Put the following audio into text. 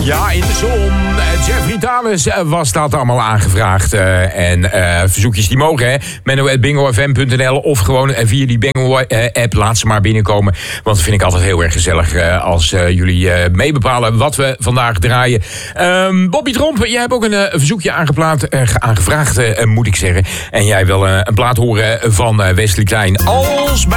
Ja, in de zon. Jeffrey Thalis was dat allemaal aangevraagd. En verzoekjes die mogen, hè. Menno@bingofm.nl of gewoon via die Bingo-app. Laat ze maar binnenkomen. Want dat vind ik altijd heel erg gezellig als jullie meebepalen wat we vandaag draaien. Bobby Tromp, jij hebt ook een verzoekje aangevraagd, moet ik zeggen. En jij wil een plaat horen van Wesley Klein. Als